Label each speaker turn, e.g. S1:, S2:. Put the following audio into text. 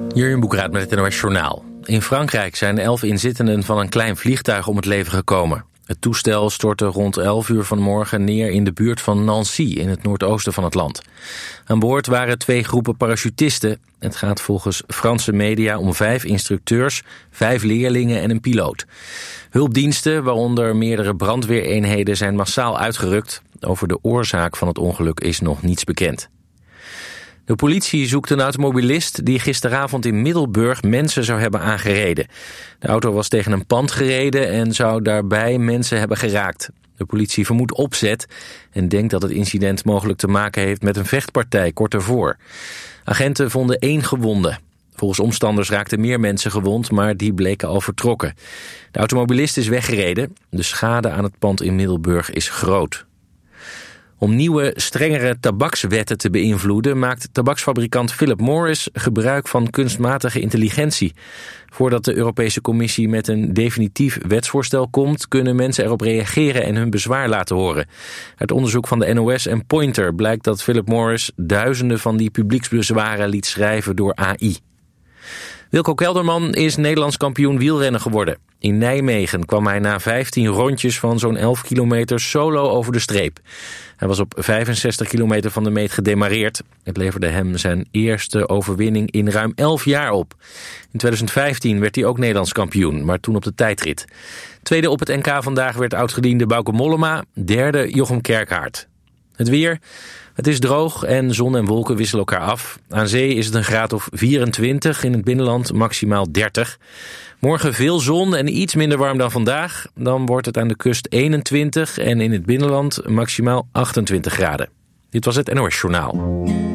S1: Jurjen Boekraat met het NOS Journaal. In Frankrijk zijn 11 inzittenden van een klein vliegtuig om het leven gekomen. Het toestel stortte rond 11 uur vanmorgen neer in de buurt van Nancy in het noordoosten van het land. Aan boord waren 2 groepen parachutisten. Het gaat volgens Franse media om 5 instructeurs, 5 leerlingen en een piloot. Hulpdiensten, waaronder meerdere brandweereenheden, zijn massaal uitgerukt. Over de oorzaak van het ongeluk is nog niets bekend. De politie zoekt een automobilist die gisteravond in Middelburg mensen zou hebben aangereden. De auto was tegen een pand gereden en zou daarbij mensen hebben geraakt. De politie vermoedt opzet en denkt dat het incident mogelijk te maken heeft met een vechtpartij kort ervoor. Agenten vonden 1 gewonde. Volgens omstanders raakten meer mensen gewond, maar die bleken al vertrokken. De automobilist is weggereden. De schade aan het pand in Middelburg is groot. Om nieuwe, strengere tabakswetten te beïnvloeden maakt tabaksfabrikant Philip Morris gebruik van kunstmatige intelligentie. Voordat de Europese Commissie met een definitief wetsvoorstel komt, kunnen mensen erop reageren en hun bezwaar laten horen. Uit onderzoek van de NOS en Pointer blijkt dat Philip Morris duizenden van die publieksbezwaren liet schrijven door AI. Wilco Kelderman is Nederlands kampioen wielrennen geworden. In Nijmegen kwam hij na 15 rondjes van zo'n 11 kilometer solo over de streep. Hij was op 65 kilometer van de meet gedemareerd. Het leverde hem zijn eerste overwinning in ruim 11 jaar op. In 2015 werd hij ook Nederlands kampioen, maar toen op de tijdrit. Tweede op het NK vandaag werd oudgediende Bauke Mollema, derde Jochem Kerkhaard. Het weer. Het is droog en zon en wolken wisselen elkaar af. Aan zee is het een graad of 24, in het binnenland maximaal 30. Morgen veel zon en iets minder warm dan vandaag. Dan wordt het aan de kust 21 en in het binnenland maximaal 28 graden. Dit was het NOS Journaal.